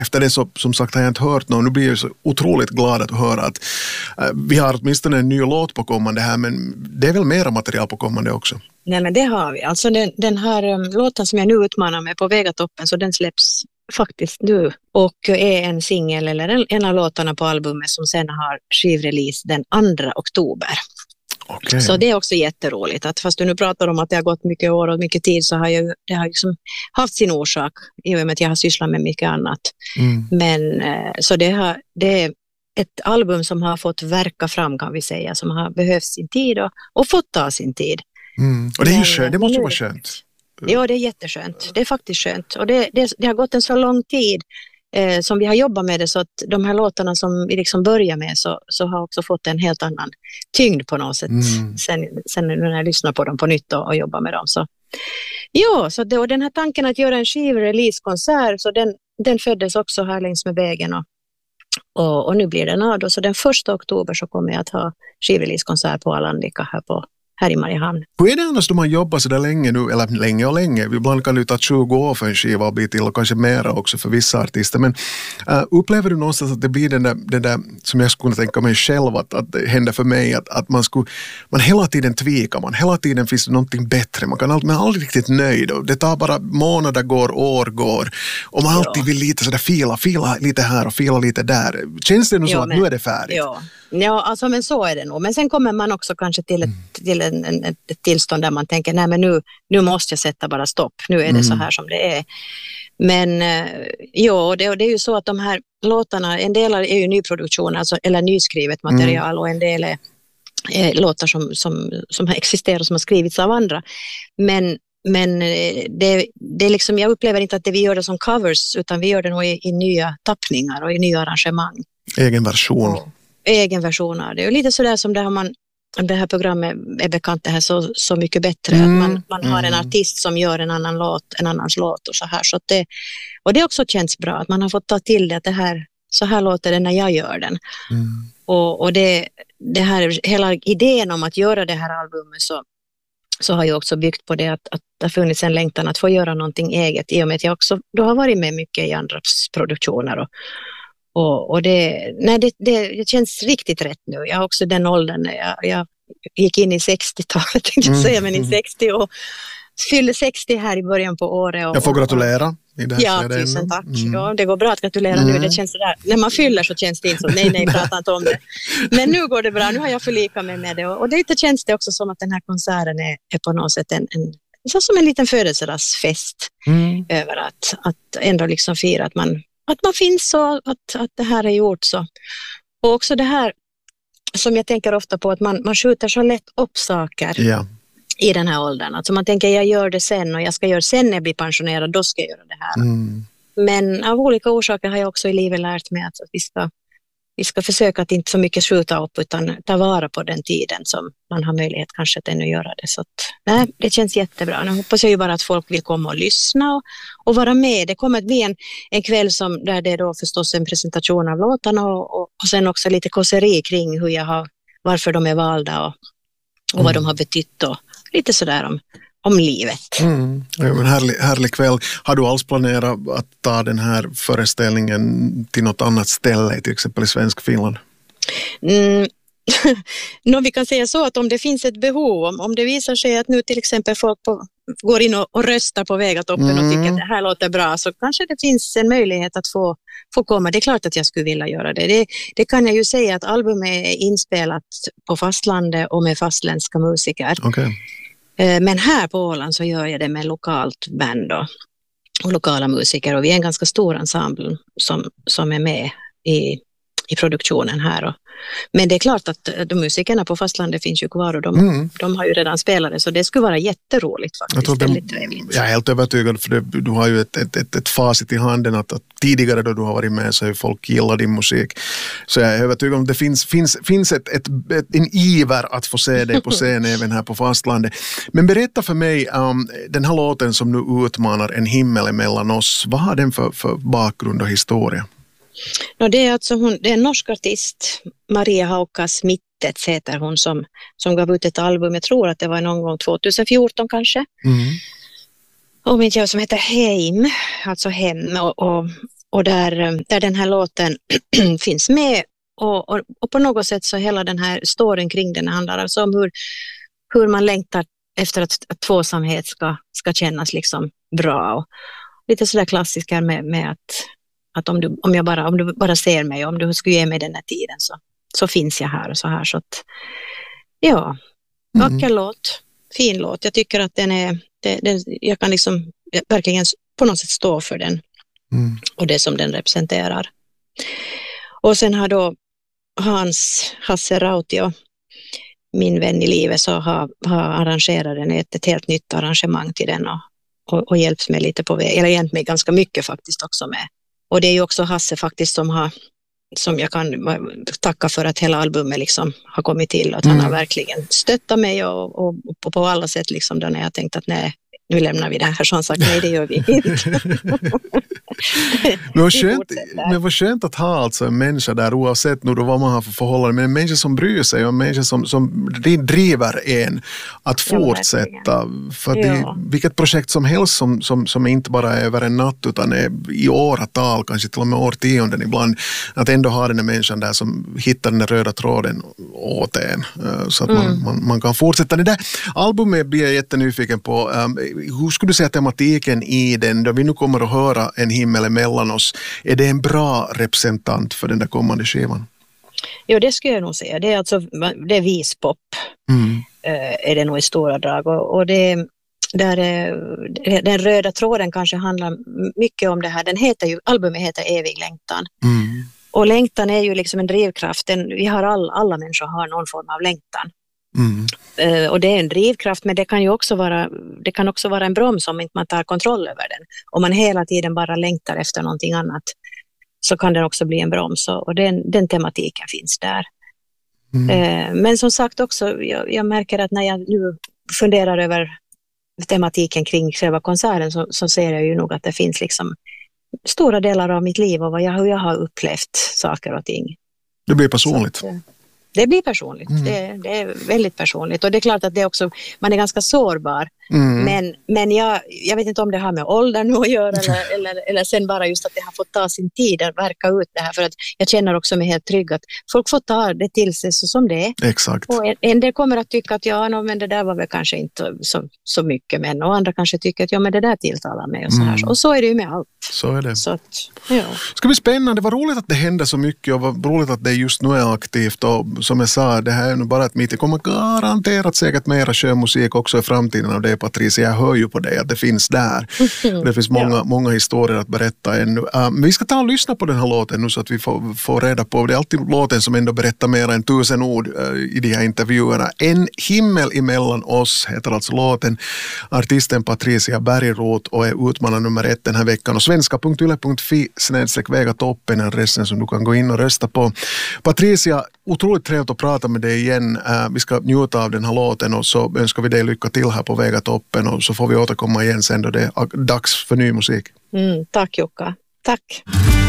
Efter det så, som sagt, har jag inte hört någon. Nu blir jag så otroligt glad att höra att vi har åtminstone en ny låt på kommande här, men det är väl mera material på kommande också? Nej, men det har vi. Alltså den här låten som jag nu utmanar mig på Vegatoppen, så den släpps faktiskt nu och är en singel eller en av låtarna på albumet som sen har skivrelease den 2 oktober. Okay. Så det är också jätteroligt att fast du nu pratar om att det har gått mycket år och mycket tid, så har det har liksom haft sin orsak i och med att jag har sysslat med mycket annat. Men så det är ett album som har fått verka fram, kan vi säga, som har behövt sin tid och fått ta sin tid. Och det är ju skönt, det måste vara skönt. Ja, det är jätteskönt. Det är faktiskt skönt. Och det har gått en så lång tid som vi har jobbat med det, så att de här låtarna som vi liksom börjar med så har också fått en helt annan tyngd på något sätt sen när jag lyssnar på dem på nytt och jobbar med dem. Så. Ja, så och den här tanken att göra en skivreleasekonsert, så den föddes också här längs med vägen och nu blir den av då. Så den 1 oktober så kommer jag att ha skivreleasekonsert på Alandika här i Mariehamn. Hur är det annars då man jobbar så där länge nu, eller länge? Ibland kan det ta 20 år för en skiva och bli till, och kanske mera också för vissa artister. Men upplever du någonstans att det blir den där som jag skulle tänka mig själv att det händer för mig, att man hela tiden tvekar, hela tiden finns det någonting bättre, man är aldrig riktigt nöjd, och det tar bara månader går, år går, och man alltid vill lite sådär fila lite här och fila lite där. Känns det nog så att nu är det färdigt? Ja, alltså, men så är det nog. Men sen kommer man också kanske till ett tillstånd där man tänker, nej men nu måste jag sätta bara stopp. Nu är det så här som det är. Men det är ju så att de här låtarna, en del är ju nyproduktion, alltså, eller nyskrivet material, och en del är låtar som har existerat och som har skrivits av andra. Men det är liksom, jag upplever inte att vi gör det som covers, utan vi gör det nog i nya tappningar och i nya arrangemang. Egen version av det. Och lite sådär som det här programmet är bekant, det här så mycket bättre. Att man har en artist som gör en annans låt och så här. Så att och det också känns bra att man har fått ta till det, att så här låter det när jag gör den. Och det här, hela idén om att göra det här albumet så har jag också byggt på det att det har funnits en längtan att få göra någonting eget, i och med att jag också då har varit med mycket i andras produktioner och det känns riktigt rätt nu. Jag har också den åldern, jag gick in i 60-talet, tänkte jag säga, men i 60 och fyllde 60 här i början på året. Jag får gratulera. Ja, tusen tack. Ja, det går bra att gratulera nu. Det känns sådär. När man fyller så känns det inte så. Nej, prata inte om det. Men nu går det bra. Nu har jag förlikat mig med det. Och det känns det också som att den här konserten är på något sätt så som en liten födelsedagsfest över att ändå liksom fira att man finns så, att det här är gjort så. Och också det här som jag tänker ofta på, att man skjuter så lätt upp saker i den här åldern. Alltså man tänker, jag gör det sen och jag ska göra sen när jag blir pensionerad, då ska jag göra det här. Men av olika orsaker har jag också i livet lärt mig att vi ska försöka att inte så mycket skjuta upp, utan ta vara på den tiden som man har möjlighet kanske att ännu göra det. Så att, det känns jättebra. Nu hoppas jag ju bara att folk vill komma och lyssna och vara med. Det kommer att bli en kväll där det är då förstås en presentation av låtarna och sen också lite kåseri kring varför de är valda och vad de har betytt och lite sådär om livet. Ja, men härlig kväll. Har du alls planerat att ta den här föreställningen till något annat ställe, till exempel i svensk Finland? Vi kan säga så att om det finns ett behov, om det visar sig att nu till exempel folk går in och röstar på Vegatoppen och tycker att det här låter bra, så kanske det finns en möjlighet att få komma. Det är klart att jag skulle vilja göra det. Det kan jag ju säga att albumet är inspelat på fastlandet och med fastländska musiker. Okay. Men här på Åland så gör jag det med lokalt band och lokala musiker, och vi är en ganska stor ensemble som är med i produktionen här. Men det är klart att de musikerna på fastlandet finns ju kvar, och de har ju redan spelat det, så det skulle vara jätteroligt faktiskt. Jag är helt övertygad, för du har ju ett facit i handen att tidigare då du har varit med så har folk gillat din musik. Så jag är övertygad om att det finns en iver att få se dig på scen även här på fastlandet. Men berätta för mig, den här låten som nu utmanar En himmel emellan oss, vad har den för bakgrund och historia? Det är alltså det är en norsk artist, Maria Haukas Mittet heter hon, som gav ut ett album, jag tror att det var någon gång 2014 kanske. Och min som heter Heim, alltså hem, och och där den här låten finns med och på något sätt så hela den här storyn kring den handlar alltså om hur man längtar efter att tvåsamhet ska kännas liksom bra och lite sådär klassiskt här med att om du bara ser mig, om du skulle ge mig den här tiden så finns jag här och så här. Så att, ja, vacker låt, fin låt. Jag tycker att jag kan liksom verkligen på något sätt stå för den och det som den representerar. Och sen har då Hasse Rautio, min vän i livet, så har arrangerat ett helt nytt arrangemang till den och hjälpt mig lite på väg, eller hjälpt mig ganska mycket faktiskt också med. Och det är ju också Hasse faktiskt som jag kan tacka för att hela albumet liksom har kommit till. Att han har verkligen stöttat mig och på alla sätt liksom då när jag tänkt att nej, nu lämnar vi det här. Så han sagt nej, det gör vi inte. Men vad skönt att ha alltså en människa där oavsett vad man har för förhållande. Men en människa som bryr sig och en människa som driver en att fortsätta. För vilket projekt som helst som inte bara är över en natt utan är i åratal, kanske till och med årtionden ibland. Att ändå ha den här människan där som hittar den där röda tråden åt en. Så att man kan fortsätta. Det där albumet blir jag jättenyfiken på. Hur skulle du säga tematiken i den, då vi nu kommer att höra En himmel emellan oss, är det en bra representant för den där kommande skivan? Jo, det skulle jag nog säga. Det är vispop. Är det nog i stora drag. Och den röda tråden kanske handlar mycket om det här. Albumet heter Evig längtan. Och längtan är ju liksom en drivkraft. Vi har alla människor har någon form av längtan. Och det är en drivkraft, men det kan också vara en broms om inte man tar kontroll över den. Om man hela tiden bara längtar efter någonting annat så kan det också bli en broms, och den tematiken finns där. Men som sagt också, jag märker att när jag nu funderar över tematiken kring själva konserten så ser jag ju nog att det finns liksom stora delar av mitt liv och hur jag har upplevt saker och ting. Det blir personligt. Det blir personligt. Det är väldigt personligt. Och det är klart att det också, man är ganska sårbar. Men jag vet inte om det har med åldern att göra eller sen bara just att det har fått ta sin tid att verka ut det här. För att jag känner också mig helt trygg att folk får ta det till sig så som det är. Exakt. Och en del kommer att tycka att men det där var väl kanske inte så mycket, men och andra kanske tycker att men det där tilltalar mig och så här. Och så är det ju med allt. Så är det. Så att, ja. Ska bli spännande. Det var roligt att det hände så mycket och vad roligt att det just nu är aktivt. Och som jag sa, det här är nu bara ett mitt. Det kommer garanterat säkert mera sjömusik också i framtiden av det, Patricia. Jag hör ju på dig att det finns där. Det finns många historier att berätta ännu. Men vi ska ta och lyssna på den här låten nu så att vi får reda på. Det är alltid låten som ändå berättar mer än 1000 ord i de här intervjuerna. En himmel emellan oss heter alltså låten. Artisten Patricia Bergroth och är utmanare nummer 1 den här veckan. Och svenska.yle.fi/vegatoppen är adressen som du kan gå in och rösta på. Patricia, otroligt trevligt att prata med dig igen. Vi ska njuta av den här låten och så önskar vi dig lycka till här på Vegatoppen och så får vi återkomma igen sen då det är dags för ny musik. Tack Jukka. Tack.